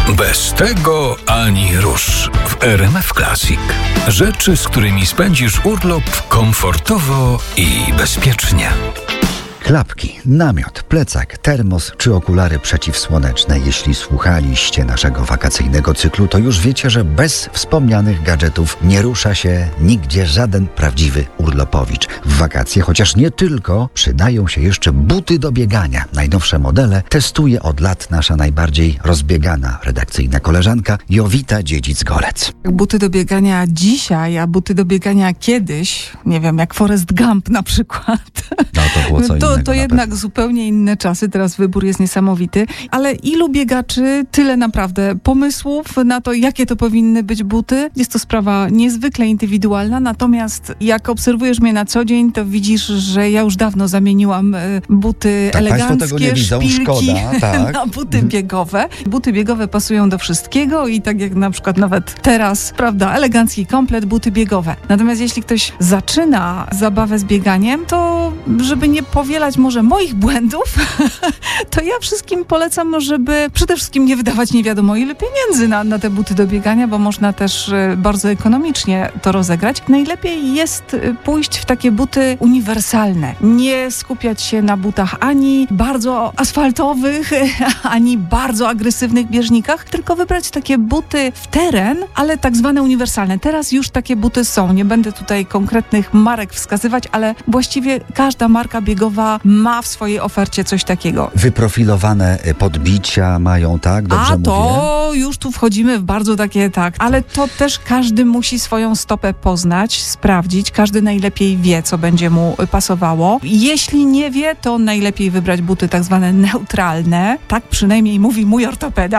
Bez tego ani rusz w RMF Classic. Rzeczy, z którymi spędzisz urlop komfortowo i bezpiecznie. Klapki, namiot, plecak, termos czy okulary przeciwsłoneczne. Jeśli słuchaliście naszego wakacyjnego cyklu, to już wiecie, że bez wspomnianych gadżetów nie rusza się nigdzie żaden prawdziwy urlopowicz w wakacje, chociaż nie tylko. Przydają się jeszcze buty do biegania. Najnowsze modele testuje od lat nasza najbardziej rozbiegana redakcyjna koleżanka Jowita Dziedzic-Golec. Buty do biegania dzisiaj, a buty do biegania kiedyś, nie wiem, jak Forrest Gump na przykład. No to było co innego. To jednak zupełnie inne czasy, teraz wybór jest niesamowity, ale ilu biegaczy, tyle naprawdę pomysłów na to, jakie to powinny być buty. Jest to sprawa niezwykle indywidualna, natomiast jak obserwujesz mnie na co dzień, to widzisz, że ja już dawno zamieniłam buty eleganckie, tego nie widzą, szpilki szkoda, tak. na buty biegowe. Buty biegowe pasują do wszystkiego i tak jak na przykład nawet teraz, prawda, elegancki komplet, buty biegowe. Natomiast jeśli ktoś zaczyna zabawę z bieganiem, to żeby nie powielać może moich błędów, to ja wszystkim polecam, żeby przede wszystkim nie wydawać nie wiadomo ile pieniędzy na te buty do biegania, bo można też bardzo ekonomicznie to rozegrać. Najlepiej jest pójść w takie buty uniwersalne. Nie skupiać się na butach ani bardzo asfaltowych, ani bardzo agresywnych bieżnikach, tylko wybrać takie buty w teren, ale tak zwane uniwersalne. Teraz już takie buty są. Nie będę tutaj konkretnych marek wskazywać, ale właściwie każda marka biegowa ma w swojej ofercie coś takiego. Wyprofilowane podbicia mają, tak? Dobrze mówię? To już tu wchodzimy w bardzo takie, tak. Ale to też każdy musi swoją stopę poznać, sprawdzić. Każdy najlepiej wie, co będzie mu pasowało. Jeśli nie wie, to najlepiej wybrać buty tak zwane neutralne. Tak przynajmniej mówi mój ortopeda.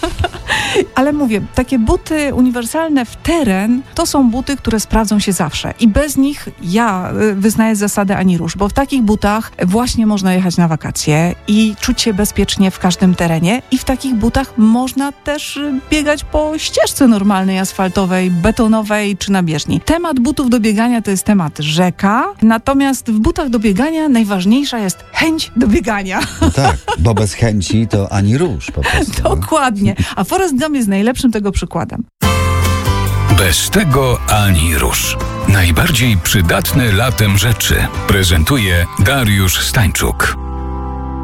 Ale mówię, takie buty uniwersalne w teren to są buty, które sprawdzą się zawsze. I bez nich ja wyznaję zasadę ani rusz, bo w takich butach właśnie można jechać na wakacje i czuć się bezpiecznie w każdym terenie. I w takich butach można też biegać po ścieżce normalnej, asfaltowej, betonowej czy na bieżni. Temat butów do biegania to jest temat rzeka, natomiast w butach do biegania najważniejsza jest chęć do biegania. No tak, bo bez chęci to ani rusz po prostu. Dokładnie. A Forrest Gump jest najlepszym tego przykładem. Bez tego ani rusz. Najbardziej przydatne latem rzeczy prezentuje Dariusz Stańczuk.